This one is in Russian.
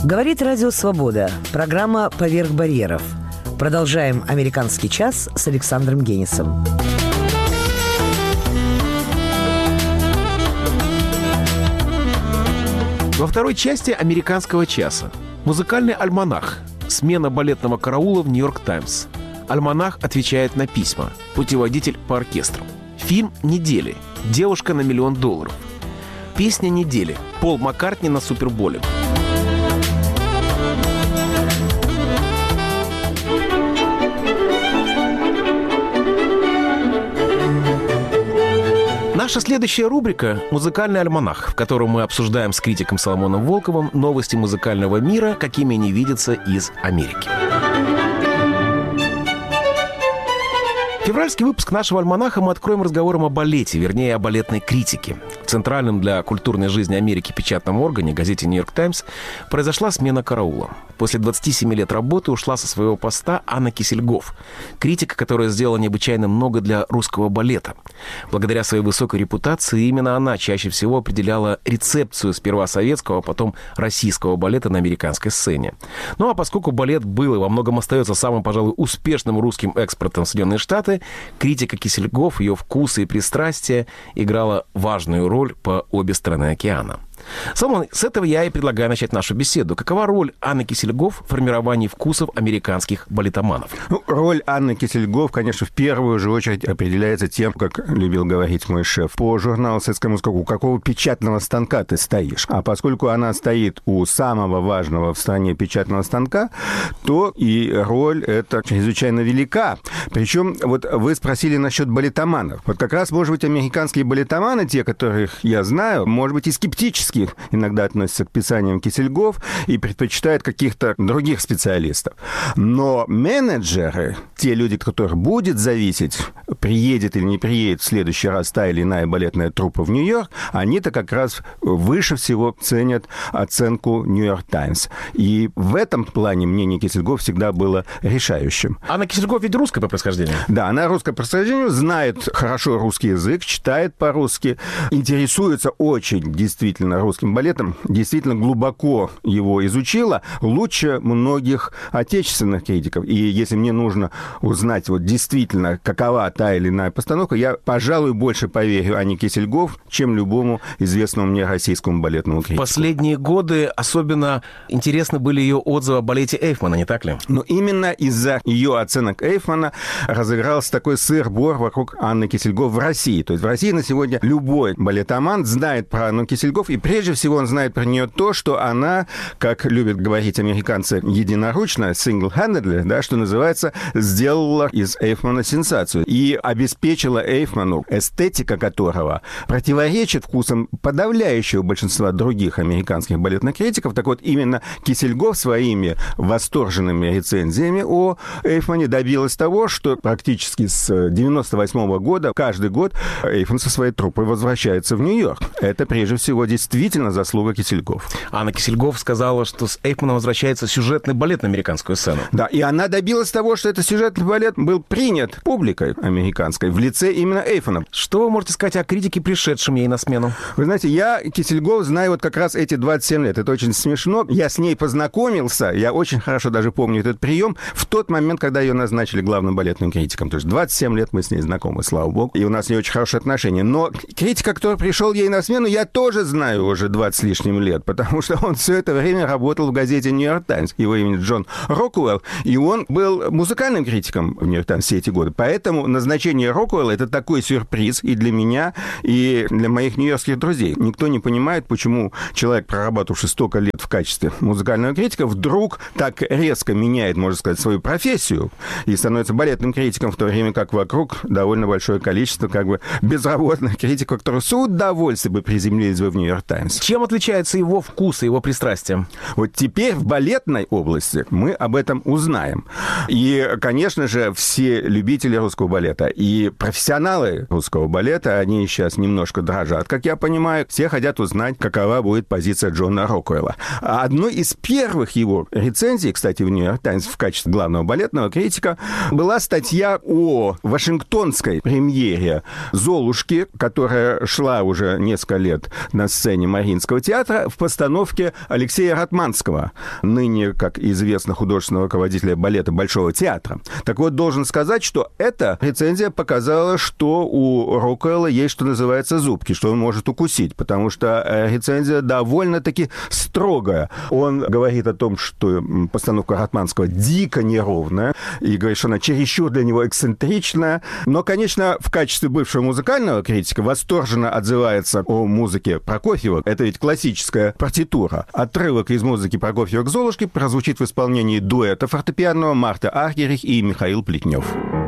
Говорит Радио Свобода. Программа «Поверх барьеров». Продолжаем «Американский час» с Александром Генисом. Во второй части «Американского часа» музыкальный альманах. Смена балетного караула в «Нью-Йорк Таймс». Альманах отвечает на письма. Путеводитель по оркестру. Фильм недели. «Девушка на $1 миллион». Песня недели. Пол Маккартни на Суперболе. Наша следующая рубрика – «Музыкальный альманах», в котором мы обсуждаем с критиком Соломоном Волковым новости музыкального мира, какими они видятся из Америки. Февральский выпуск нашего альманаха мы откроем разговором о балете, вернее, о балетной критике. В центральном для культурной жизни Америки печатном органе, газете «Нью-Йорк Таймс», произошла смена караула. После 27 лет работы ушла со своего поста Анна Кисельгоф, критика, которая сделала необычайно много для русского балета. Благодаря своей высокой репутации именно она чаще всего определяла рецепцию сперва советского, а потом российского балета на американской сцене. Ну а поскольку балет был и во многом остается самым, пожалуй, успешным русским экспортом в Соединенные Штаты, критика Кисельгоф, ее вкусы и пристрастия играла важную роль по обе стороны океана. Соломон, с этого я и предлагаю начать нашу беседу. Какова роль Анны Кисельгоф в формировании вкусов американских балетоманов? Роль Анны Кисельгоф, конечно, в первую же очередь определяется тем, как любил говорить мой шеф по журналу «Советская музыка», у какого печатного станка ты стоишь. А поскольку она стоит у самого важного в стране печатного станка, то и роль эта чрезвычайно велика. Причем, вот вы спросили насчет балетоманов. Вот как раз, может быть, американские балетоманы, те, которых я знаю, может быть, и скептически иногда относятся к писаниям Кисельгоф и предпочитают каких-то других специалистов. Но менеджеры, те люди, от которых будет зависеть, приедет или не приедет в следующий раз та или иная балетная труппа в Нью-Йорк, они-то как раз выше всего ценят оценку «Нью-Йорк Таймс». И в этом плане мнение Кисельгоф всегда было решающим. Анна Кисельгоф ведь русская по происхождению? Да, она русская по происхождению, знает хорошо русский язык, читает по-русски, интересуется очень действительно русским балетом, действительно глубоко его изучила, лучше многих отечественных критиков. И если мне нужно узнать вот действительно, какова та или иная постановка, я, пожалуй, больше поверю Анне Кисельгоф, чем любому известному мне российскому балетному критику. Последние годы особенно интересны были ее отзывы о балете Эйфмана, не так ли? Но именно из-за ее оценок Эйфмана разыгрался такой сыр-бор вокруг Анны Кисельгоф в России. То есть в России на сегодня любой балетоман знает про Анну Кисельгоф, и прежде всего он знает про нее то, что она, как любят говорить американцы единоручно, single-handedly, да, что называется, сделала из Эйфмана сенсацию и обеспечила Эйфману, эстетика которого противоречит вкусам подавляющего большинства других американских балетных критиков. Так вот, именно Кисельгоф своими восторженными рецензиями о Эйфмане добилась того, что практически с 1998 года каждый год Эйфман со своей труппой возвращается в Нью-Йорк. Это, прежде всего, действительно заслуга Кисельгоф. Анна Кисельгоф сказала, что с Эйфманом возвращается сюжетный балет на американскую сцену. Да, и она добилась того, что этот сюжетный балет был принят публикой американской в лице именно Эйфмана. Что вы можете сказать о критике, пришедшем ей на смену? Вы знаете, я Кисельгоф знаю вот как раз эти 27 лет. Это очень смешно. Я с ней познакомился, я очень хорошо даже помню этот прием, в тот момент, когда ее назначили главным балетным критиком. То есть 27 лет мы с ней знакомы, слава богу, и у нас не очень хорошие отношения. Но критика, который пришел ей на смену, я тоже знаю уже 20 с лишним лет, потому что он все это время работал в газете «Нью-Йорк Таймс». Его имя Джон Рокуэлл, и он был музыкальным критиком в «Нью-Йорк Таймс» все эти годы. Поэтому назначение Рокуэлла — это такой сюрприз и для меня, и для моих нью-йоркских друзей. Никто не понимает, почему человек, проработавший столько лет в качестве музыкального критика, вдруг так резко меняет, можно сказать, свою профессию и становится балетным критиком, в то время как вокруг довольно большое количество как бы безработных критиков, которые с удовольствием бы приземлились бы в «Нью-Йорк Таймс». Чем отличается его вкус и его пристрастие? Вот теперь в балетной области мы об этом узнаем. И, конечно же, все любители русского балета и профессионалы русского балета, они сейчас немножко дрожат, как я понимаю. Все хотят узнать, какова будет позиция Джона Рокуэлла. А одной из первых его рецензий, кстати, в «Нью-Йорк Таймс» в качестве главного балетного критика была статья о вашингтонской премьере «Золушки», которая шла уже несколько лет на сцене Мариинского театра в постановке Алексея Ратманского, ныне, как известно, художественного руководителя балета Большого театра. Так вот, должен сказать, что эта рецензия показала, что у Рокуэлла есть, что называется, зубки, что он может укусить, потому что рецензия довольно-таки строгая. Он говорит о том, что постановка Ратманского дико неровная, и говорит, что она чересчур для него эксцентричная. Но, конечно, в качестве бывшего музыкального критика восторженно отзывается о музыке Прокофьева. Это ведь классическая партитура. Отрывок из музыки Прокофьева к «Золушке» прозвучит в исполнении дуэта фортепианного Марта Аргерих и Михаил Плетнев.